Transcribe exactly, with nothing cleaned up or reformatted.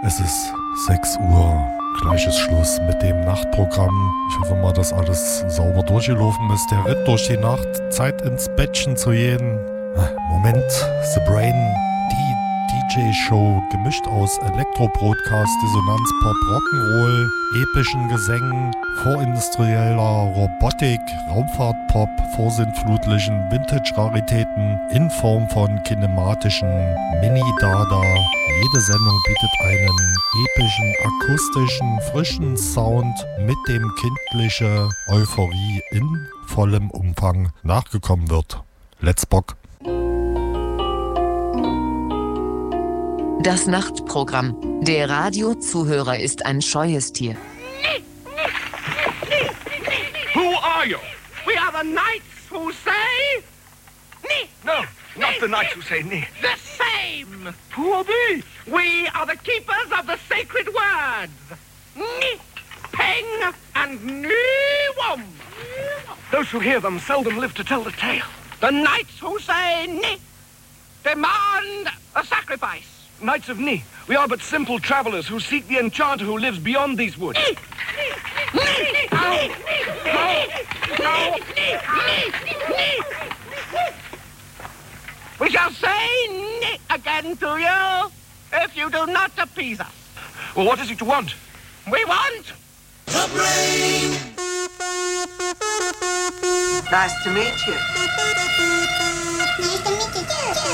Es ist sechs Uhr, gleiches Schluss mit dem Nachtprogramm. Ich hoffe mal, dass alles sauber durchgelaufen ist. Der Ritt durch die Nacht, Zeit ins Bettchen zu gehen. Moment, The Brain, die D J-Show, gemischt aus Elektro-Broadcast, Dissonanz, Pop, Rock'n'Roll, epischen Gesängen, vorindustrieller Robotik, Raumfahrt-Pop, vorsintflutlichen Vintage-Raritäten in Form von kinematischen Mini-Dada. Jede Sendung bietet einen epischen, akustischen, frischen Sound, mit dem kindliche Euphorie in vollem Umfang nachgekommen wird. Let's Bock! Das Nachtprogramm. Der Radiozuhörer ist ein scheues Tier. Who are you? We are the knights who say... Ni. No, not the knights who say ni. The same. Who are we? We are the keepers of the sacred words. Ni, peng, and ni-wom. Those who hear them seldom live to tell the tale. The knights who say ni demand a sacrifice. Knights of Ni, we are but simple travelers who seek the enchanter who lives beyond these woods. Ni! Ni! No! No! No! We shall say ni again to you if you do not appease us. Well, what is it you want? We want The Brain. Nice to meet you. Nice to meet you too.